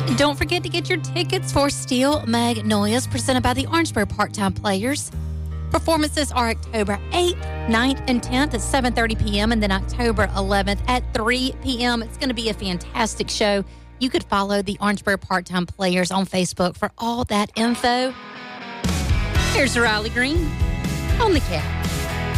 Don't forget to get your tickets for Steel Magnolias, presented by the Orangeburg Part-Time Players. Performances are October 8th, 9th, and 10th at 7:30 p.m. and then October 11th at 3 p.m. It's going to be a fantastic show. You could follow the Orangeburg Part-Time Players on Facebook for all that info. Here's Riley Green on the Cat.